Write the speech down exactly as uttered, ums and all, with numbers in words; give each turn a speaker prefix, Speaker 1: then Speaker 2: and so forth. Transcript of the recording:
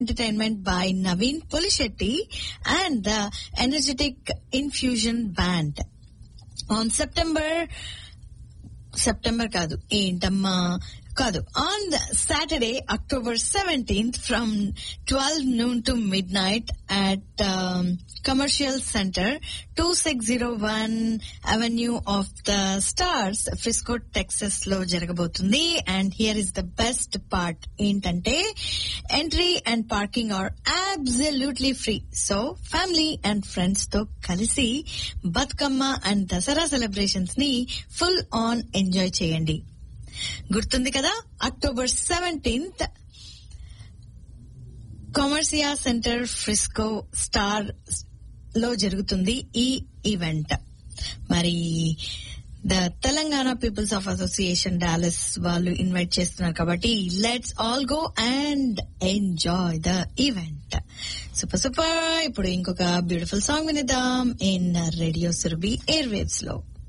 Speaker 1: entertainment by Naveen Pulishetty and the Energetic Infusion Band. On September, September కాదు ఏంటమ్మా కాదు on the Saturday, October seventeenth from twelve noon to midnight at um, Commercial Center, twenty-six oh one Avenue of the Stars, Frisco, Texas లో జరగబోతుంది. And here is the best part ఏంటంటే entry and parking are absolutely free. So family and friends తో కలిసి Bathukamma and Dasara celebrations ని full on enjoy చేయండి. గుర్తుంది కదా, October seventeenth కొమర్సియా centre Frisco star లో జరుగుతుంది ఈ ఈవెంట్. మరి the Telangana peoples of association Dallas వాళ్ళు ఇన్వైట్ చేస్తున్నారు కాబట్టి let's all go and enjoy the event. Super super. ఇప్పుడు ఇంకొక beautiful song వినిద్దాం in radio Surabhi air waves లో.